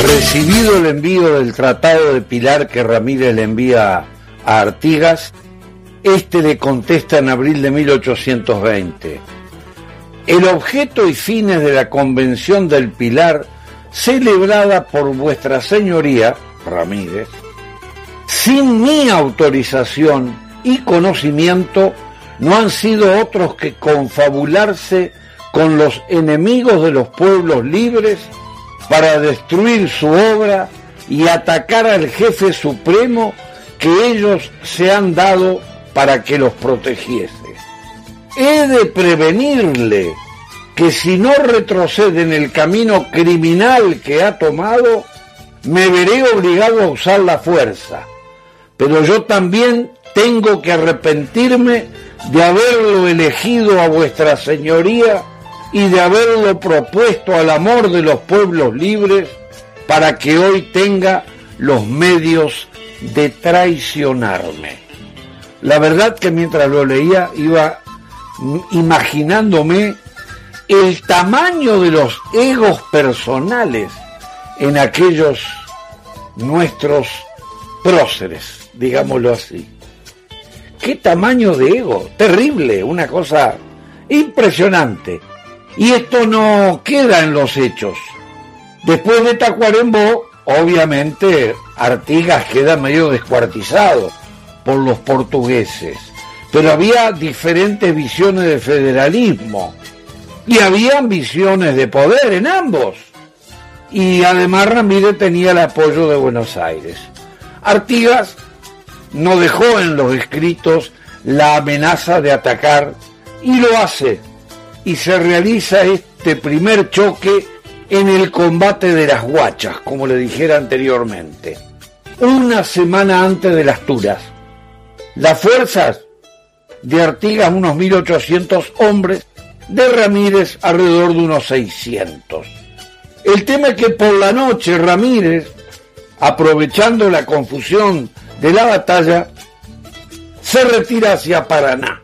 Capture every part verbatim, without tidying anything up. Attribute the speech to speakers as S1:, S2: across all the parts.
S1: Recibido el envío del Tratado de Pilar que Ramírez le envía a Artigas, este le contesta en abril de mil ochocientos veinte: el objeto y fines de la Convención del Pilar, celebrada por vuestra señoría, Ramírez, sin mi autorización y conocimiento, no han sido otros que confabularse con los enemigos de los pueblos libres para destruir su obra y atacar al jefe supremo que ellos se han dado para que los protegiese. He de prevenirle que si no retrocede en el camino criminal que ha tomado, me veré obligado a usar la fuerza, pero yo también tengo que arrepentirme de haberlo elegido a vuestra señoría y de haberlo propuesto al amor de los pueblos libres para que hoy tenga los medios de traicionarme. La verdad que mientras lo leía iba imaginándome el tamaño de los egos personales en aquellos nuestros próceres, digámoslo así. ¡Qué tamaño de ego! Terrible, una cosa impresionante. Y esto no queda en los hechos. Después de Tacuarembó, obviamente, Artigas queda medio descuartizado por los portugueses. Pero había diferentes visiones de federalismo. Y había ambiciones de poder en ambos. Y además Ramírez tenía el apoyo de Buenos Aires. Artigas no dejó en los escritos la amenaza de atacar, y lo hace. Y se realiza este primer choque en el combate de las Huachas, como le dijera anteriormente, una semana antes de las Turas. Las fuerzas de Artigas, unos mil ochocientos hombres, de Ramírez alrededor de unos seiscientos. El tema es que por la noche Ramírez, aprovechando la confusión de la batalla, se retira hacia Paraná.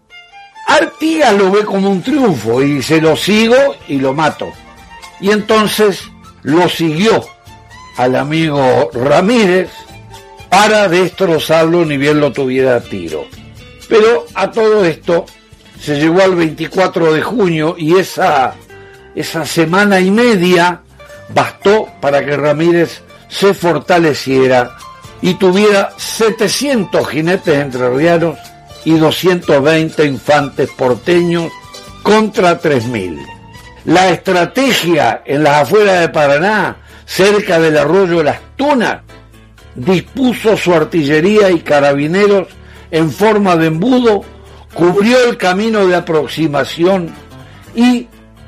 S1: Artigas lo ve como un triunfo y dice: lo sigo y lo mato. Y entonces lo siguió al amigo Ramírez para destrozarlo ni bien lo tuviera a tiro. Pero a todo esto se llegó al veinticuatro de junio y esa, esa semana y media bastó para que Ramírez se fortaleciera y tuviera setecientos jinetes entrerrianos y doscientos veinte infantes porteños contra tres mil. La estrategia en las afueras de Paraná, cerca del arroyo de las Tunas, dispuso su artillería y carabineros en forma de embudo, cubrió el camino de aproximación y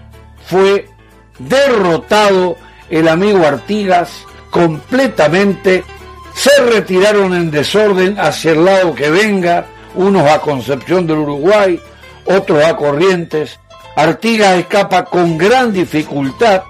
S1: fue derrotado el amigo Artigas completamente. Se retiraron en desorden hacia el lado que venga, unos a Concepción del Uruguay, otros a Corrientes. Artigas escapa con gran dificultad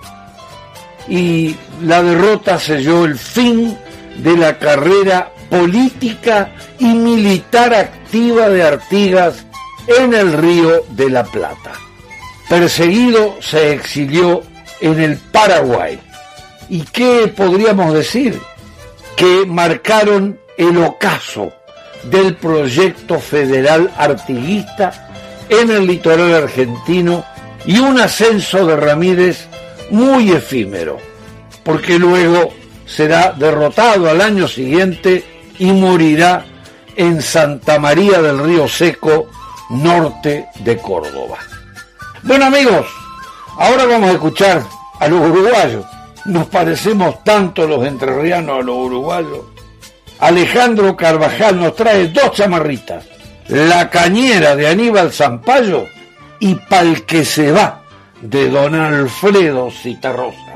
S1: y la derrota selló el fin de la carrera política y militar activa de Artigas en el Río de la Plata. Perseguido, se exilió en el Paraguay. ¿Y qué podríamos decir? Que marcaron el ocaso del proyecto federal artiguista en el litoral argentino y un ascenso de Ramírez muy efímero, porque luego será derrotado al año siguiente y morirá en Santa María del Río Seco, norte de Córdoba. Bueno, amigos, ahora vamos a escuchar a los uruguayos. Nos parecemos tanto los entrerrianos a los uruguayos. Alejandro Carvajal nos trae dos chamarritas: La Cañera de Aníbal Zampayo y Pal que se va de don Alfredo Citarrosa.